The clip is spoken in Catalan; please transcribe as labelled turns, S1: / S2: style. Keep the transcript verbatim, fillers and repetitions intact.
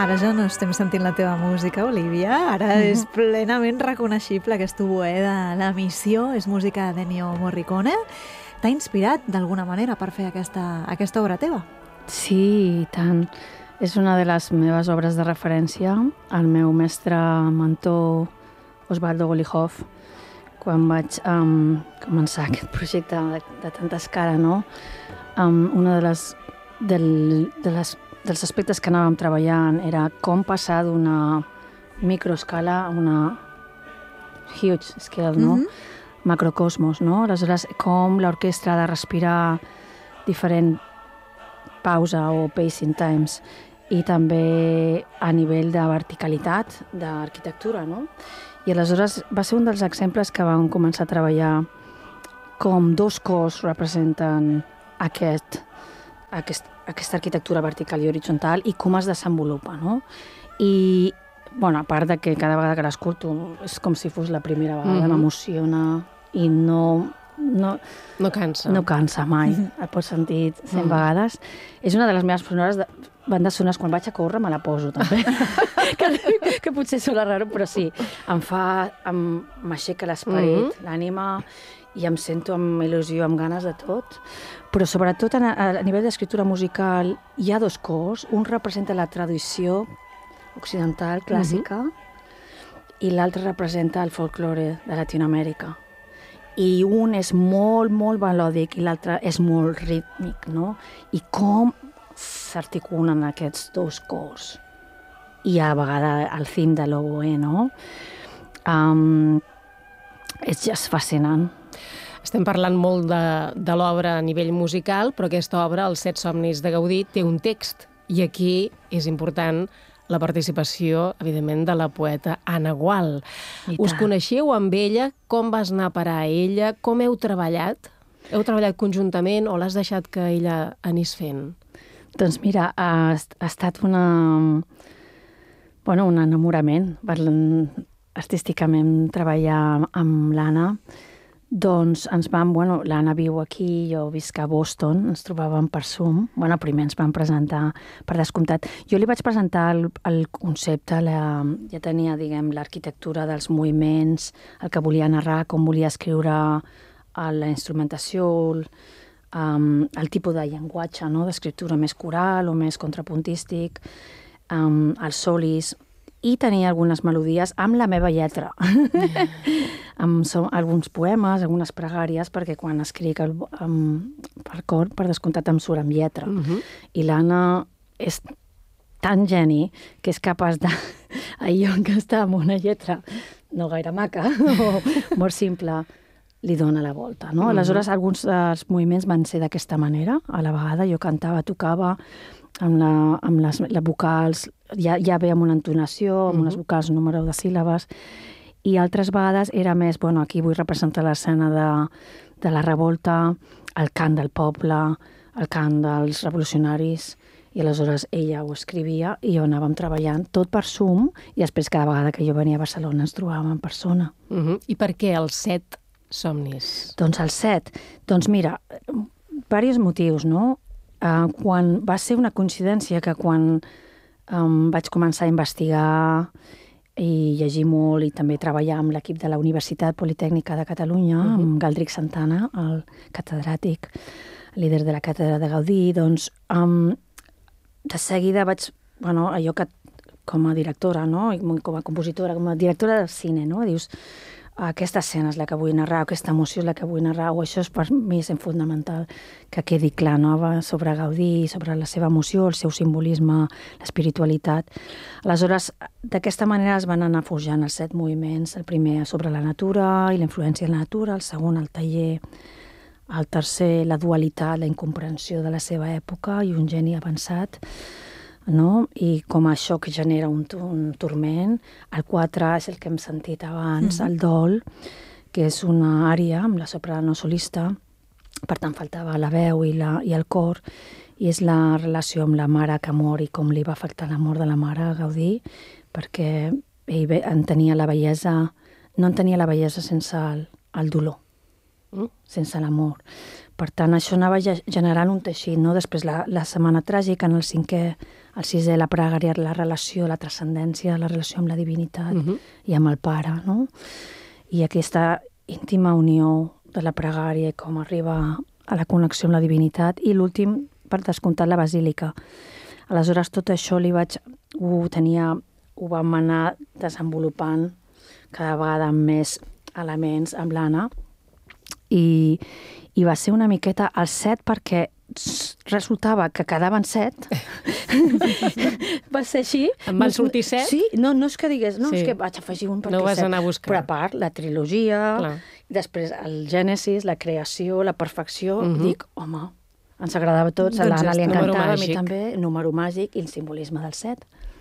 S1: Ara ja no estem sentint la teva música, Olivia. Ara és plenament reconeixible aquest oboè de La Missió. És música d'Ennio Morricone. T'ha inspirat d'alguna manera per fer aquesta, aquesta obra teva?
S2: Sí, i tant. És una de les meves obres de referència. El meu mestre mentor, Osvaldo Golijov, quan vaig um, començar aquest projecte de, de tanta escala, no? Um, una de les, del, de les dels aspectes que anàvem treballant era com passar d'una microescala a una huge scale, no? Mm-hmm. Macrocosmos, no? Aleshores, com l'orquestra ha de respirar diferent pausa o pacing times i també a nivell de verticalitat, d'arquitectura, no? I aleshores va ser un dels exemples que vam començar a treballar com dos cors representen aquest Aquest, aquesta arquitectura vertical i horitzontal i com es desenvolupa, no? I, bueno, a part de que cada vegada que l'escolto és com si fos la primera vegada, mm-hmm. m'emociona i no... No,
S3: no cansa.
S2: No cansa mai, mm-hmm. el pots sentir cent mm. vegades. És una de les meves sonores de, bandes sonores, quan vaig a córrer me la poso també, que, que potser sona raro, però sí, em fa, em, m'aixeca l'esperit, mm-hmm. l'ànima, i em sento amb il·lusió, amb ganes de tot. Però sobretot a, a nivell d'escriptura musical hi ha dos cors. Un representa la tradició occidental, clàssica, mm-hmm. i l'altre representa el folklore de Llatinoamèrica. I un és molt, molt melòdic i l'altre és molt rítmic, no? I com s'articulen aquests dos cors. I a vegades el cim de l'oboè, no? Um, és just fascinant.
S3: Estem parlant molt de, de l'obra a nivell musical, però aquesta obra, Els set somnis de Gaudí, té un text. I aquí és important la participació, evidentment, de la poeta Anna Gual. Us coneixeu amb ella? Com vas anar a parar a ella? Com heu treballat? Heu treballat conjuntament o l'has deixat que ella anés fent?
S2: Doncs mira, ha, ha estat una, bueno, un enamorament. Parlant artísticament, treballar amb l'Anna. Doncs ens vam, bueno, l'Anna viu aquí, jo visc a Boston, ens trobàvem per Zoom. Bueno, primer ens vam presentar per descomptat. Jo li vaig presentar el, el concepte, la, ja tenia, diguem, l'arquitectura dels moviments, el que volia narrar, com volia escriure la instrumentació, el, um, el tipus de llenguatge, no?, d'escriptura més coral o més contrapuntístic, um, els solis, i tenia algunes melodies amb la meva lletra. amb so, alguns poemes, algunes pregàries, perquè quan escric el, um, per cor, per descomptat, em surt amb lletra. Uh-huh. I l'Anna és tan geni que és capaç de... allò que està amb una lletra no gaire maca o molt simple, li dona la volta, no? Uh-huh. Aleshores, alguns dels moviments van ser d'aquesta manera. A la vegada jo cantava, tocava, amb, la, amb les, les vocals, ja, ja ve amb una entonació, amb uh-huh. unes vocals, un número de síl·labes, i altres vegades era més, bueno, aquí vull representar l'escena de, de la revolta, el cant del poble, el cant dels revolucionaris, i aleshores ella ho escrivia i jo anàvem treballant tot per Zoom, i després cada vegada que jo venia a Barcelona ens trobàvem en persona.
S3: Uh-huh. I per què els set somnis?
S2: Doncs els set, doncs mira, diversos motius, no? Uh, quan va ser una coincidència que quan um, vaig començar a investigar i llegir molt i també treballar amb l'equip de la Universitat Politècnica de Catalunya, uh-huh. amb Galdric Santana, el catedràtic, líder de la càtedra de Gaudí, doncs um, de seguida vaig, bueno, allò que com a directora, no?, i com a compositora, com a directora de cine, no?, dius, aquesta escena és la que vull narrar, aquesta emoció és la que vull narrar, o això és per mi és fonamental que quedi clar, no?, sobre Gaudí, sobre la seva emoció, el seu simbolisme, l'espiritualitat. Aleshores, d'aquesta manera es van anar forjant els set moviments, el primer sobre la natura i la influència de la natura, el segon el taller, el tercer la dualitat, la incomprensió de la seva època i un geni avançat, no? I com això que genera un, un turment. El quatre és el que hem sentit abans, mm-hmm. el dol, que és una ària amb la soprano solista, per tant faltava la veu i, la, i el cor, i és la relació amb la mare que mor i com li va afectar la mort de la mare a Gaudí, perquè ell entenia la bellesa, no entenia la bellesa sense el, el dolor, mm? sense l'amor. per tant, això anava generant un teixit, no? Després la, la setmana tràgica, en el cinquè, el sisè, la pregària, la relació, la transcendència, la relació amb la divinitat uh-huh. i amb el pare, no? I aquesta íntima unió de la pregària i com arriba a la connexió amb la divinitat. I l'últim, per descomptat, la basílica. Aleshores, tot això li vaig... Ho tenia... Ho vam anar desenvolupant cada vegada amb més elements amb l'Anna i, i va ser una miqueta al set perquè resultava que quedaven set. Va ser així.
S3: En van sortir set?
S2: Sí, no, no és que digués, no, sí. és que vaig afegir un perquè
S3: no vas
S2: set.
S3: anar a buscar.
S2: Però a part, la trilogia,
S3: Clar.
S2: després el Gènesis, la creació, la perfecció, uh-huh. dic, home, ens agradava a tots, a
S1: Doncs
S2: l'Anna li
S3: número
S2: encantava, a mi
S3: màgic.
S2: també, número màgic i el simbolisme del set.